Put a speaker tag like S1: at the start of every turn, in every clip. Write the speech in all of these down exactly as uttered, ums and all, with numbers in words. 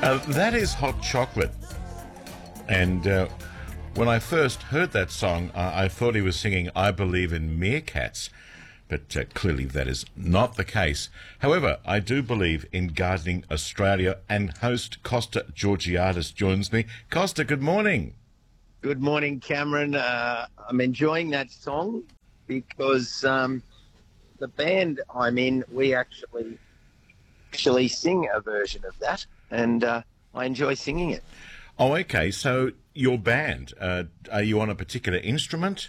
S1: Uh, that is Hot Chocolate. And uh, when I first heard that song, uh, I thought he was singing I Believe in Meerkats. But uh, clearly that is not the case. However, I do believe in Gardening Australia, and host Costa Georgiadis joins me. Costa, good morning.
S2: Good morning, Cameron. Uh, I'm enjoying that song because um, the band I'm in, we actually actually sing a version of that, and uh, I enjoy singing it.
S1: Oh, okay. So your band, uh, are you on a particular instrument?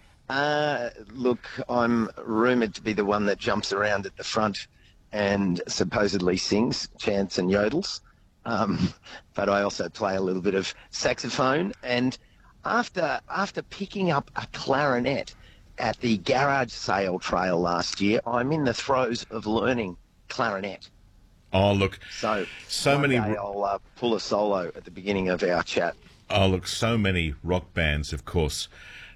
S2: Uh, look, I'm rumoured to be the one that jumps around at the front and supposedly sings, chants and yodels. Um, but I also play a little bit of saxophone. And after after picking up a clarinet at the garage sale trail last year, I'm in the throes of learning clarinet.
S1: Oh, look.
S2: So,
S1: so
S2: one
S1: many.
S2: day I'll uh, pull a solo at the beginning of our chat.
S1: Oh, look, so many rock bands, of course,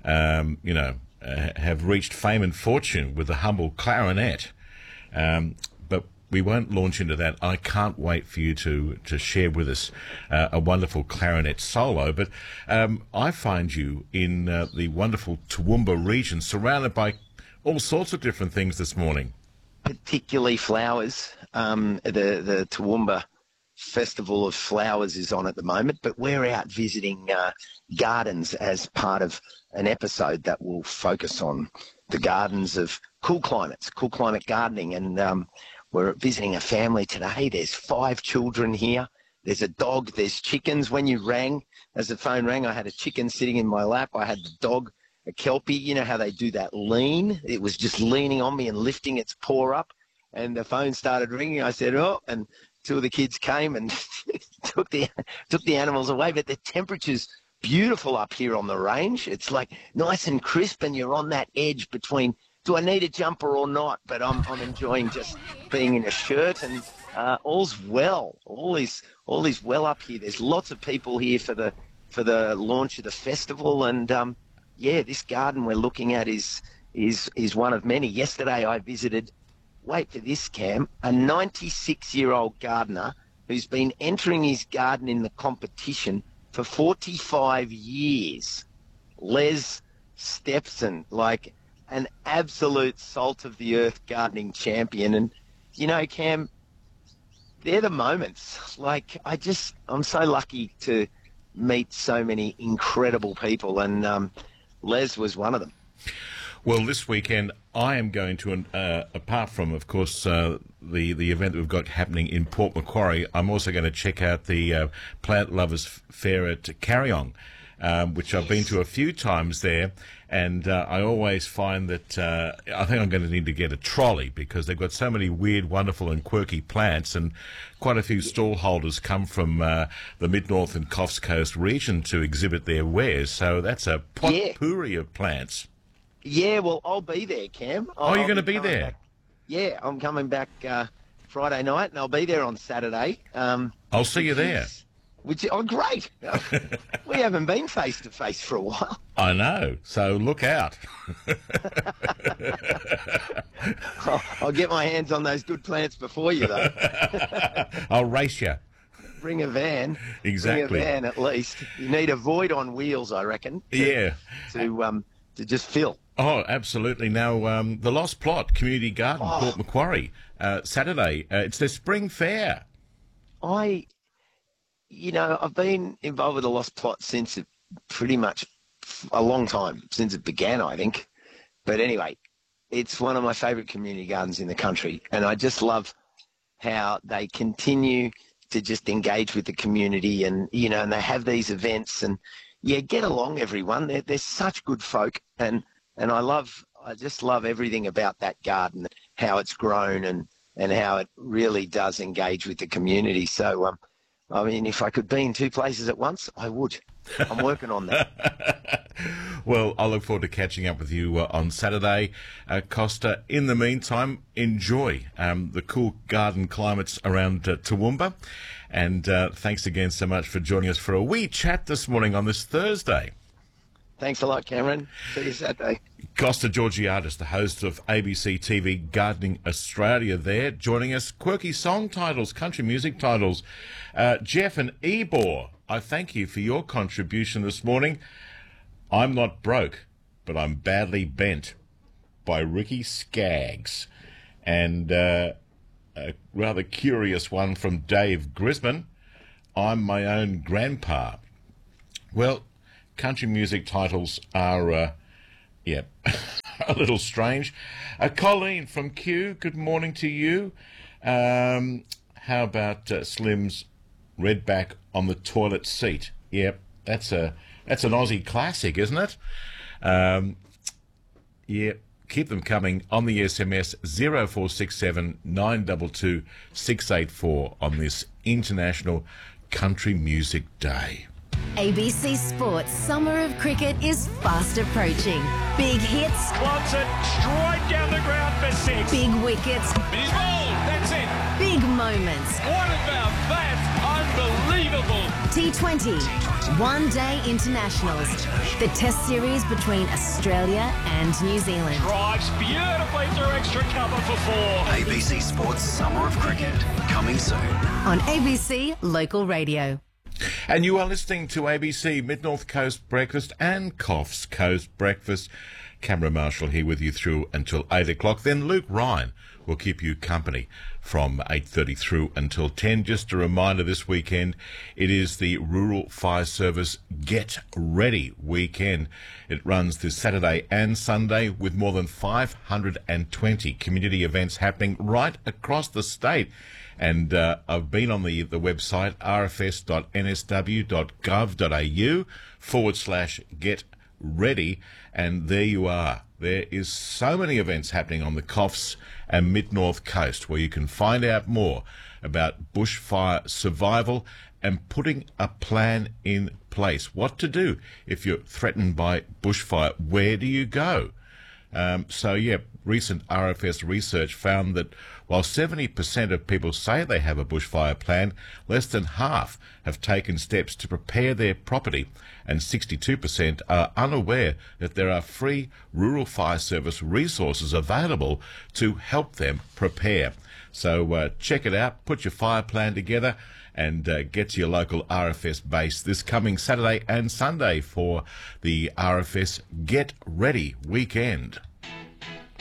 S1: um, you know, uh, have reached fame and fortune with the humble clarinet. Um, but we won't launch into that. I can't wait for you to, to share with us uh, a wonderful clarinet solo. But um, I find you in uh, the wonderful Toowoomba region, surrounded by all sorts of different things this morning.
S2: Particularly flowers. Um, the, the Toowoomba Festival of Flowers is on at the moment, but we're out visiting uh, gardens as part of an episode that will focus on the gardens of cool climates, cool climate gardening. And um, we're visiting a family today. There's five children here. There's a dog. There's chickens. When you rang, as the phone rang, I had a chicken sitting in my lap. I had the dog, a Kelpie. You know how they do that lean? It was just leaning on me and lifting its paw up. And the phone started ringing. I said, oh, and two of the kids came and took the took the animals away. But the temperature's beautiful up here on the range. It's like nice and crisp, and you're on that edge between, do I need a jumper or not? But I'm I'm enjoying just being in a shirt, and uh, all's well. All is all is well up here. There's lots of people here for the for the launch of the festival, and um, yeah, this garden we're looking at is is is one of many. Yesterday I visited. Wait for this, Cam, a ninety-six-year-old gardener who's been entering his garden in the competition for forty-five years. Les Stepson, like an absolute salt-of-the-earth gardening champion. And, you know, Cam, they're the moments. Like, I just, I'm so lucky to meet so many incredible people, and um, Les was one of them.
S1: Well, this weekend I am going to, uh, apart from, of course, uh, the, the event that we've got happening in Port Macquarie, I'm also going to check out the uh, Plant Lovers Fair at Carryong, um, which I've been to a few times there, and uh, I always find that uh, I think I'm going to need to get a trolley because they've got so many weird, wonderful and quirky plants, and quite a few stall holders come from uh, the Mid-North and Coffs Coast region to exhibit their wares, so that's a potpourri yeah. of plants.
S2: Yeah, well, I'll be there, Cam. I'll,
S1: oh, you're going to be there?
S2: Back. Yeah, I'm coming back uh, Friday night, and I'll be there on Saturday. Um,
S1: I'll see you there.
S2: Is, which oh, great. We haven't been face-to-face for a while.
S1: I know, so look out.
S2: I'll, I'll get my hands on those good plants before you, though.
S1: I'll race you.
S2: Bring a van.
S1: Exactly.
S2: Bring a van, at least. You need a void on wheels, I reckon. To,
S1: yeah.
S2: To, um, to just fill.
S1: Oh, absolutely. Now, um, the Lost Plot Community Garden, oh. Port Macquarie, uh, Saturday. Uh, it's their spring fair.
S2: I, you know, I've been involved with the Lost Plot since it, pretty much a long time, since it began, I think. But anyway, it's one of my favourite community gardens in the country, and I just love how they continue to just engage with the community, and, you know, and they have these events, and, yeah, get along, everyone. They're, they're such good folk, and And I love, I just love everything about that garden, how it's grown and, and how it really does engage with the community. So, um, I mean, if I could be in two places at once, I would. I'm working on that.
S1: Well, I look forward to catching up with you uh, on Saturday, uh, Costa. In the meantime, enjoy um, the cool garden climates around uh, Toowoomba. And uh, thanks again so much for joining us for a wee chat this morning on this Thursday.
S2: Thanks a lot, Cameron. See you Saturday.
S1: Costa Georgiadis, the host of A B C T V Gardening Australia there, joining us. Quirky song titles, country music titles. Uh, Jeff and Ebor, I thank you for your contribution this morning. I'm Not Broke, But I'm Badly Bent by Ricky Skaggs. And uh, a rather curious one from Dave Grisman, I'm My Own Grandpa. Well, country music titles are, uh, yeah, a little strange. Uh, Colleen from Kew, good morning to you. Um, how about uh, Slim's Redback on the Toilet Seat? Yep, that's a that's an Aussie classic, isn't it? Um, yeah, keep them coming on the S M S zero four six seven nine two two six eight four on this International Country Music Day.
S3: A B C Sports Summer of Cricket is fast approaching. Big hits.
S4: Wants it straight down the ground for six.
S3: Big wickets.
S4: He's bowled. That's it.
S3: Big moments.
S4: What about that? Unbelievable.
S3: T twenty. One Day Internationals. The Test series between Australia and New Zealand.
S4: Drives beautifully through extra cover for four.
S5: A B C Sports Summer of Cricket, coming soon.
S3: On A B C Local Radio.
S1: And you are listening to A B C Mid-North Coast Breakfast and Coffs Coast Breakfast. Cameron Marshall here with you through until eight o'clock. Then Luke Ryan will keep you company from eight thirty through until ten. Just a reminder, this weekend it is the Rural Fire Service Get Ready weekend. It runs this Saturday and Sunday with more than five hundred twenty community events happening right across the state. And uh, I've been on the, the website r f s dot n s w dot gov dot a u forward slash get ready, and there you are. There is so many events happening on the Coffs and Mid-North Coast where you can find out more about bushfire survival and putting a plan in place. What to do if you're threatened by bushfire. Where do you go? Um, so, yeah, recent R F S research found that while seventy percent of people say they have a bushfire plan, less than half have taken steps to prepare their property, and sixty-two percent are unaware that there are free rural fire service resources available to help them prepare. So uh, check it out, put your fire plan together, and uh, get to your local R F S base this coming Saturday and Sunday for the R F S Get Ready weekend.